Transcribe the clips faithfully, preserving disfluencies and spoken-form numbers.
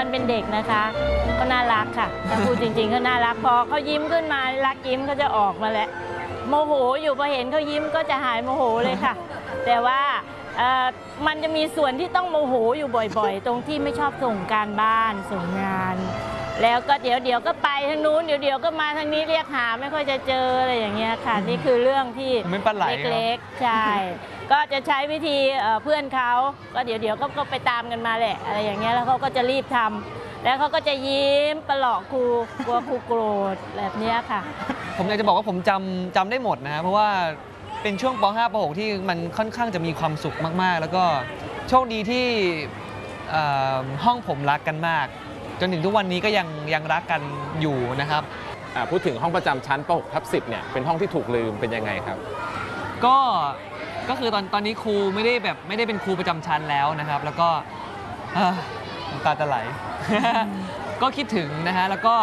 อนเป็นเด็กนะคะก็น่ารักค่ะถ้าพูดจริงๆก็น่ารักพอเขายิ้มขึ้นมารักยิ้มเขาจะออกมาแล้วโมโหอยู่พอเห็นเขายิ้มก็จะหายโมโหเลยค่ะแต่ว่ามันจะมีส่วนที่ต้องโมโหอยู่บ่อยๆตรงที่ไม่ชอบส่งการบ้านส่งงานแล้วก็เดี๋ยวเดี๋ยวก็ไปทางนู้นเดี๋ยวเดี๋ยวก็มาทางนี้เรียกหาไม่ค่อยจะเจออะไรอย่างเงี้ยค่ะนี่คือเรื่องที่เล็กๆใช่ก็จะใช้วิธีเพื่อนเขาก็เดี๋ยวเดี๋ยวก็ไปตามกันมาแหละอะไรอย่างเงี้ยแล้วเขาก็จะรีบทำแล้วเขาก็จะยิ้มประหลอกครูกลัวครูโกรธแบบนี้ค่ะผมอยากจะบอกว่าผมจำจำได้หมดนะเพราะว่าเป็นช่วงป .ห้า ป .หก ที่มันค่อนข้างจะมีความสุขมากๆแล้วก็โชคดีที่ห้องผมรักกันมากจนถึงทุกวันนี้ก็ยังยังรักกันอยู่นะครับพูดถึงห้องประจำชั้นป .หก ทับ สิบเนี่ยเป็นห้องที่ถูกลืมเป็นยังไงครับก็ก็คือตอนตอนนี้ครูไม่ได้แบบไม่ได้เป็นครูประจำชั้นแล้วนะครับแล้วก็น้ำตาจะไหล ก็คิดถึงนะฮะแล้วก็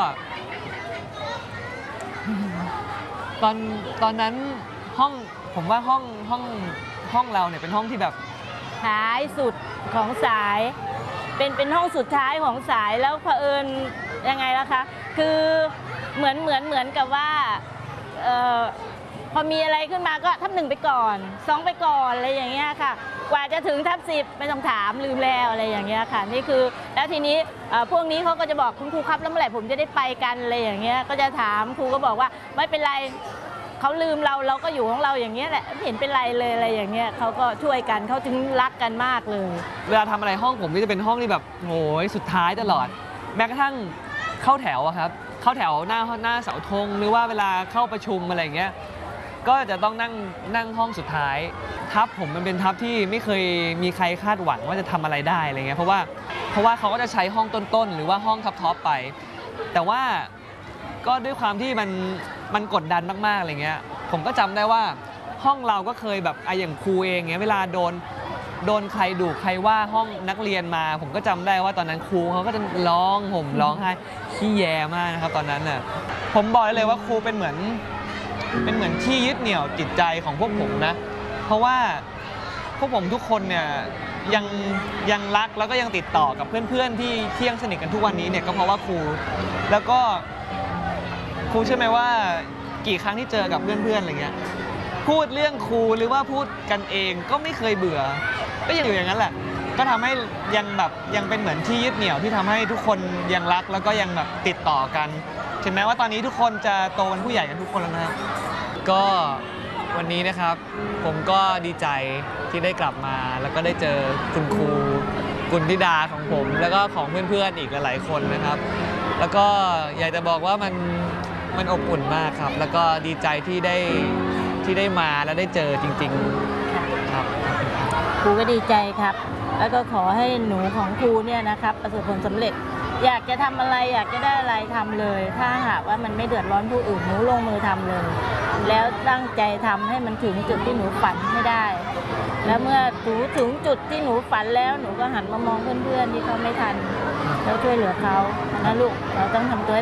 ตอนตอนนั้นห้องผมว่าห้องห้องห้องเราเนี่ยเป็นห้องที่แบบท้ายสุดของสายเป็นเป็นห้องสุดท้ายของสายแล้วเผอิญยังไงล่ะคะคือเหมือนเหมือนเหมือนกับว่าเอ่อพอมีอะไรขึ้นมาก็ทับหนึ่งไปก่อนสองไปก่อนอะไรอย่างเงี้ยค่ะกว่าจะถึงทับสิบไม่ต้องถามลืมแล้วอะไรอย่างเงี้ยค่ะนี่คือแล้วทีนี้พวกนี้เขาก็จะบอกคุณครูครับแล้วเมื่อไหร่ผมจะได้ไปกันอะไรอย่างเงี้ยก็จะถามครูก็บอกว่าไม่เป็นไรเขาลืมเราเราก็อยู่ของเราอย่างเงี้ยแหละไม่เห็นเป็นไรเลยอะไรอย่างเงี้ยเขาก็ช่วยกันเขาถึงรักกันมากเลยเวลาทำอะไรห้องผมก็จะเป็นห้องที่แบบโอ้ยสุดท้ายตลอดแม้กระทั่งเข้าแถวอะครับเข้าแถวหน้าหน้าเสาธงหรือว่าเวลาเข้าประชุมอะไรอย่างเงี้ยก็จะต้องนั่งนั่งห้องสุดท้ายทับผมมันเป็นทับที่ไม่เคยมีใครคาดหวังว่าจะทำอะไรได้อะไรเงี้ยเพราะว่าเพราะว่าเขาก็จะใช้ห้องต้นๆหรือว่าห้องท็อปๆไปแต่ว่าก็ด้วยความที่มันมันกดดันมากๆอะไรเงี้ยผมก็จำได้ว่าห้องเราก็เคยแบบไออย่างครูเองเงี้ยเวลาโดนโดนใครดุใครว่าห้องนักเรียนมาผมก็จำได้ว่าตอนนั้นครูเขาก็จะร้องห่มร้องไห้ขี้แย่มากนะครับตอนนั้นน่ะผมบอกได้เลยว่าครูเป็นเหมือนเป็นเหมือนที่ยึดเหนี่ยวจิตใจของพวกผมนะเพราะว่าพวกผมทุกคนเนี่ยยังยังรักแล้วก็ยังติดต่อกับเพื่อนๆที่ที่ยังสนิทกันทุกวันนี้เนี่ยก็เพราะว่าครูแล้วก็ครูเชื่อไหมว่ากี่ครั้งที่เจอกับเพื่อนๆอะไรเงี้ยพูดเรื่องครูหรือว่าพูดกันเองก็ไม่เคยเบื่อก็ยังอยู่อย่างนั้นแหละก็ทำให้ยังแบบยังเป็นเหมือนที่ยึดเหนี่ยวที่ทำให้ทุกคนยังรักแล้วก็ยังแบบติดต่อกันถึงแม้ว่าตอนนี้ทุกคนจะโตเป็นผู้ใหญ่กันทุกคนแล้วนะก็วันนี้นะครับผมก็ดีใจที่ได้กลับมาแล้วก็ได้เจอคุณครูกุลธิดาของผมแล้วก็ของเพื่อนๆอีกหลายๆคนนะครับแล้วก็อยากจะบอกว่ามันมันอบอุ่นมากครับแล้วก็ดีใจที่ได้ที่ได้มาและได้เจอจริงๆครับครูก็ดีใจครับแล้วก็ขอให้หนูของครูเนี่ยนะครับประสบผลสำเร็จอยากจะทำอะไรอยากจะได้อะไรทำเลยถ้าหากว่ามันไม่เดือดร้อนผู้อื่นหนูลงมือทำเลยแล้วตั้งใจทำให้มันถึงจุดที่หนูฝันให้ได้แล้วเมื่อหนูถึงจุดที่หนูฝันแล้วหนูก็หันมามองเพื่อนๆที่เขาไม่ทันแล้วช่วยเหลือเขานะลูกเราต้องทำตัว